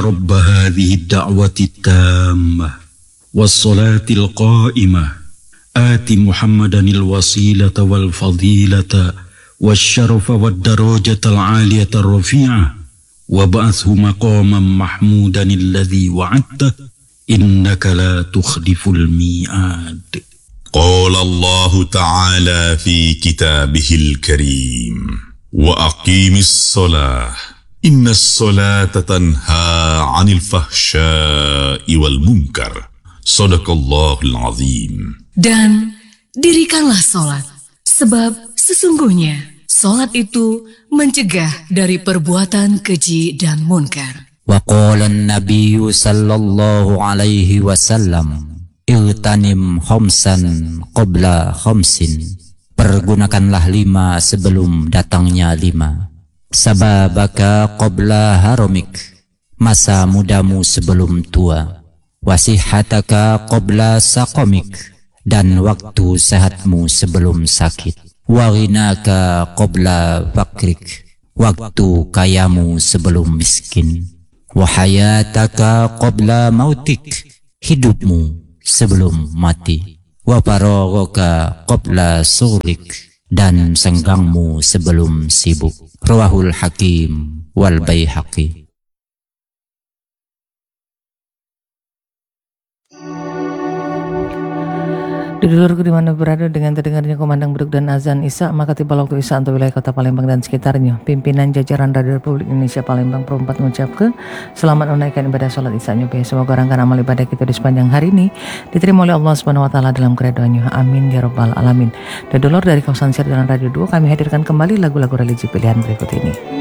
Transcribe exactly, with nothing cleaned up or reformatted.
رب هذه الدعوة التامة والصلاة القائمة آت محمدا الوسيلة والفضيلة والشرف والدرجة العالية الرفيعة وابعثه مقاما محمودا الذي وعدته إنك لا تخلف الميعاد. قال الله تعالى في كتابه الكريم وأقيم الصلاة إن الصلاة تنهى عن الفحشاء والمنكر صدق الله العظيم. Dan dirikanlah solat, sebab sesungguhnya solat itu mencegah dari perbuatan keji dan munkar. Wa qala an-nabiy sallallahu alaihi wasallam Iltanim khamsan qabla khamsin. Pergunakanlah lima sebelum datangnya lima. Sababaka qabla haramik. Masa mudamu sebelum tua. Wasihataka qabla saqamik. Dan waktu sehatmu sebelum sakit. Waghinaka qabla fakrik. Waktu kayamu sebelum miskin. Wahayataka qabla mautik. Hidupmu sebelum mati. Wa faragaka qabla surik. Dan senggangmu sebelum sibuk. Rawahul Hakim wal Baihaqi. Dulurku dimana berada dengan terdengarnya kumandang beduk dan azan Isya, maka tiba waktu Isya untuk wilayah kota Palembang dan sekitarnya. Pimpinan jajaran Radio Republik Indonesia Palembang Perempat mengucapkan selamat menunaikan ibadah sholat Isya nyobe. Semoga rangkaian amal ibadah kita di sepanjang hari ini diterima oleh Allah Subhanahu Wa Taala dalam keridhaannya. Amin ya Rabbal Alamin. Dan dulur dari kawasan siar jalan Radio dua, kami hadirkan kembali lagu-lagu religi pilihan berikut ini.